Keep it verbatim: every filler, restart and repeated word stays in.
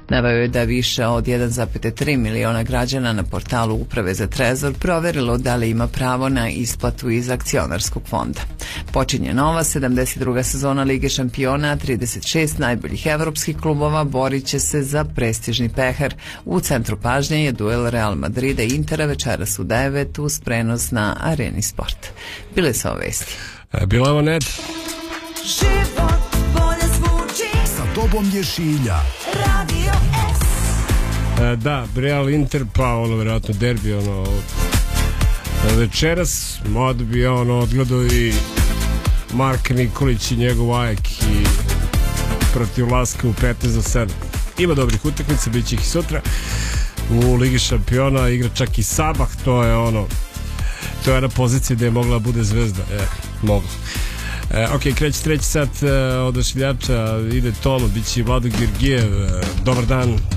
Naveo je da više od jedan zarez tri miliona građana na portalu Uprave za trezor proverilo da li ima pravo na isplatu iz akcionarskog fonda. Počinje nova sedamdeset druga sezona Lige šampiona, trideset šest najboljih evropskih klubova borit će se za prestižni pehar. U centru pažnje je duel Real Madrida i Intera večeras u devet uz prenos na Areni Sport. Bile su ove vesti. Bila ovo Ned. Život bolje zvuči. Sa tobom je Šilja. Radio S. E, da, Real Inter, pa ono verovatno derbi, ono večeras, mod bi ono odgledao i Mark Nikolić i njegov Ajek i protiv Laska u petnaest za sedam. Ima dobrih utakmica, bit će ih i sutra u Ligi šampiona, igra čak i Sabah, to je ono, to je jedna pozicija gde je mogla bude zvezda, e, mogla. E, ok, kreće treći sat e, od ošiljača, ide Tomo, bit će i Vlado Georgijev, e, dobar dan.